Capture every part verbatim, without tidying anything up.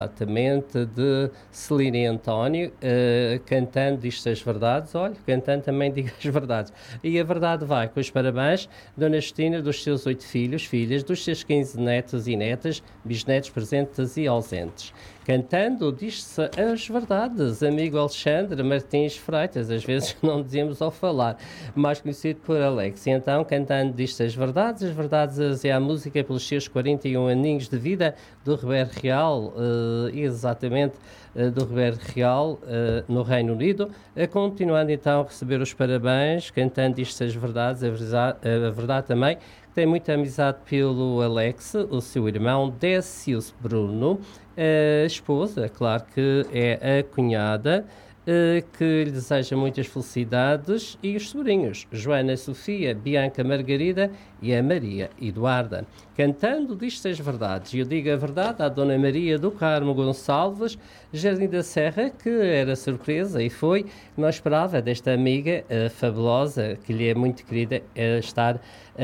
Exatamente, de Celina e António, uh, cantando Diz as Verdades, olha, cantando também Diga as Verdades. E a verdade vai com os parabéns, Dona Justina, dos seus oito filhos, filhas, dos seus quinze netos e netas, bisnetos presentes e ausentes. Cantando Diz-se as Verdades, amigo Alexandre Martins Freitas, às vezes não dizemos ao falar, mais conhecido por Alex. E então, cantando Diz-se as Verdades, as Verdades é a música pelos seus quarenta e um aninhos de vida do Roberto Real, uh, exatamente, uh, do Roberto Real, uh, no Reino Unido, uh, continuando então a receber os parabéns, cantando Diz-se as Verdades, a verdade, a verdade também, tem muita amizade pelo Alex, o seu irmão Décius Bruno, a esposa, claro que é a cunhada, que lhe deseja muitas felicidades, e os sobrinhos, Joana Sofia, Bianca Margarida e a Maria Eduarda. Cantando Diz-se as Verdades, e eu digo a verdade à Dona Maria do Carmo Gonçalves, Jardim da Serra, que era surpresa e foi, não esperava desta amiga uh, fabulosa, que lhe é muito querida, uh, estar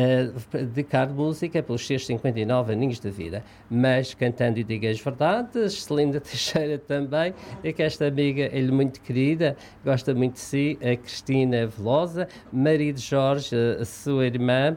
a dedicar música pelos seus cinquenta e nove aninhos de vida. Mas cantando e diga as verdades, Celinda Teixeira também, é que esta amiga é-lhe muito querida, gosta muito de si, a Cristina Velosa, marido Jorge, a sua irmã,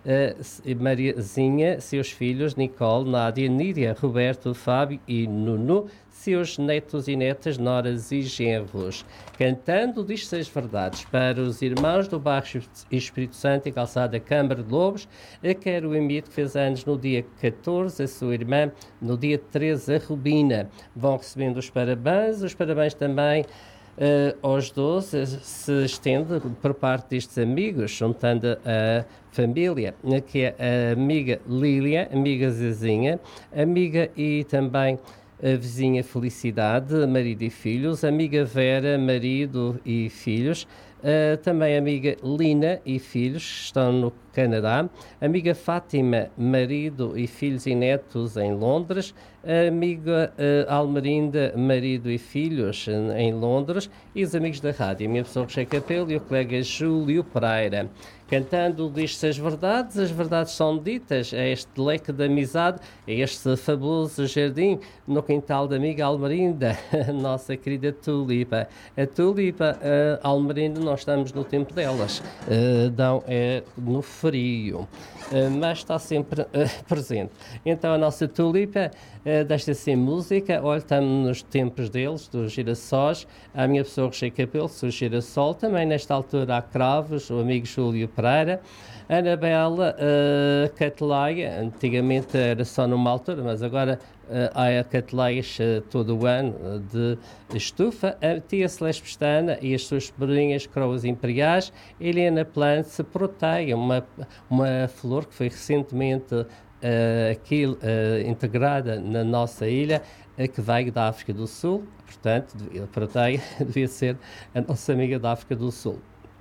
Uh, Mariazinha, seus filhos Nicole, Nádia, Nídia, Roberto, Fábio e Nuno, seus netos e netas, noras e genros. Cantando Diz-se as Verdades para os irmãos do Baixo Espírito Santo e Calçada Câmara de Lobos, a Quero Emito, que fez anos no dia catorze, a sua irmã no dia treze, a Rubina. Vão recebendo os parabéns, os parabéns também Uh, aos doze se estende por parte destes amigos, juntando a família, que é a amiga Lília, amiga Zezinha, amiga e também a vizinha Felicidade, marido e filhos, amiga Vera, marido e filhos, uh, também a amiga Lina e filhos, que estão no Canadá, amiga Fátima, marido e filhos e netos em Londres, a amiga uh, Almerinda, marido e filhos em Londres, e os amigos da rádio, a minha pessoa Roger Capelo e o colega Júlio Pereira. Cantando Diz-se as Verdades, as verdades são ditas a este leque de amizade, a este fabuloso jardim no quintal da amiga Almerinda, a nossa querida Tulipa. A Tulipa, a Almerinda, nós estamos no tempo delas, uh, não é no frio, uh, mas está sempre uh, presente. Então a nossa Tulipa uh, deixa-se sem música, olha, estamos nos tempos deles, dos girassóis, a minha pessoa Roger Capelo, o girassol, também nesta altura há cravos, o amigo Júlio Pereira, Anabela, uh, Cateleia, antigamente era só numa altura, mas agora uh, há a Cateleias uh, todo o ano uh, de estufa, a tia Celeste Pestana e as suas sobrinhas Croas Imperiais, Helena Plante, Proteia, uma, uma flor que foi recentemente uh, aqui uh, integrada na nossa ilha, uh, que veio da África do Sul, portanto, Proteia devia ser a nossa amiga da África do Sul.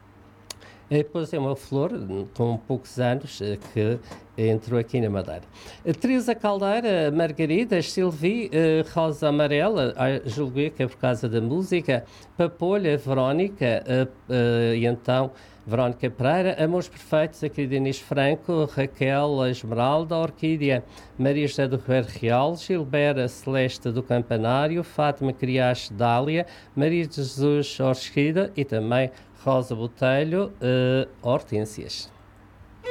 E depois é uma flor com poucos anos que entrou aqui na Madeira. Teresa Caldeira, Margaridas, Silvi, Rosa Amarela, julgo que é por causa da música, Papolha, Verónica, e então Verónica Pereira, Amores Perfeitos, a querida Inês Franco, Raquel, Esmeralda, Orquídea, Maria José do Roberto Real, Gilbera Celeste do Campanário, Fátima Criache Dália, Maria de Jesus Orquídea e também Rosa Botelho, uh, Hortênsias.